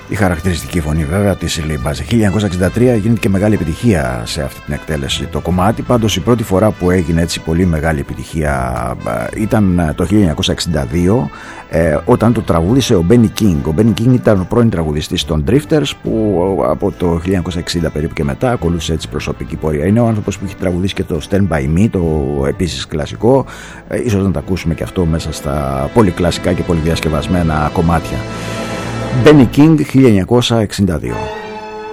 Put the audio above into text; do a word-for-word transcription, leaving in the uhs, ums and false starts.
Η χαρακτηριστική φωνή βέβαια της Shirley Bassey. χίλια εννιακόσια εξήντα τρία γίνεται και μεγάλη επιτυχία σε αυτή την εκτέλεση το κομμάτι. Πάντως η πρώτη φορά που έγινε έτσι πολύ μεγάλη επιτυχία ήταν το χίλια εννιακόσια εξήντα δύο, ε, όταν το τραγούδισε ο Benny King. Ο Benny King ήταν ο πρώην τραγουδιστής των Drifters, που από το χίλια εννιακόσια εξήντα περίπου και μετά ακολούθησε έτσι προσωπική πορεία. Είναι ο άνθρωπος που έχει τραγουδίσει και το Stand By Me, το επίσης κλασικό, ε, ίσως να το ακούσουμε και αυτό μέσα στα πολύ κλασικά και πολύ διασκευασμένα κομμάτια. Benny King, χίλια εννιακόσια εξήντα δύο.